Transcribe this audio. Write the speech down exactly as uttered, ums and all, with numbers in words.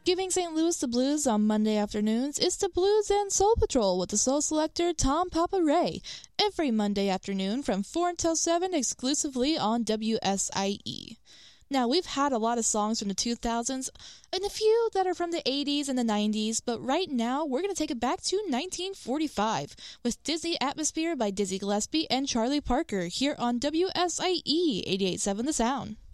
Giving Saint Louis the blues on Monday afternoons, it's the Blues and Soul Patrol with the soul selector Tom Papa Ray, every Monday afternoon from four until seven exclusively on W S I E. Now, we've had a lot of songs from the two thousands and a few that are from the eighties and the nineties, but right now we're going to take it back to nineteen forty-five with Disney Atmosphere by Dizzy Gillespie and Charlie Parker here on W S I E eighty-eight point seven The Sound.